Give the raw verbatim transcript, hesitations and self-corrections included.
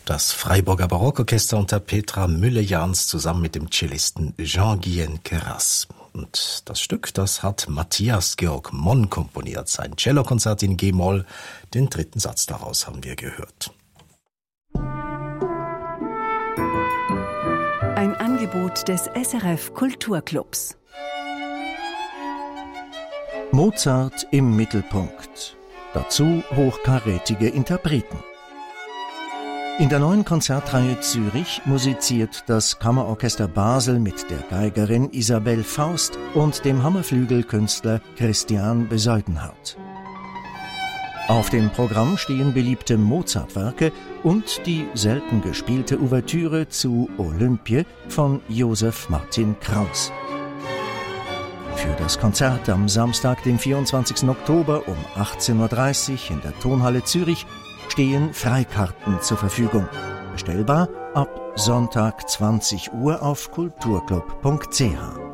Das Freiburger Barockorchester unter Petra Mülle-Jahns zusammen mit dem Cellisten Jean-Guyen Queyras. Und das Stück, das hat Matthias Georg Monn komponiert. Sein Cellokonzert in G-Moll. Den dritten Satz daraus haben wir gehört. Ein Angebot des S R F Kulturclubs. Mozart im Mittelpunkt. Dazu hochkarätige Interpreten. In der neuen Konzertreihe Zürich musiziert das Kammerorchester Basel mit der Geigerin Isabelle Faust und dem Hammerflügelkünstler Christian Besuidenhout. Auf dem Programm stehen beliebte Mozart-Werke und die selten gespielte Ouvertüre zu Olympie von Joseph Martin Kraus. Für das Konzert am Samstag, den vierundzwanzigsten Oktober um achtzehn Uhr dreißig in der Tonhalle Zürich stehen Freikarten zur Verfügung. Bestellbar ab Sonntag zwanzig Uhr auf kulturclub punkt c h.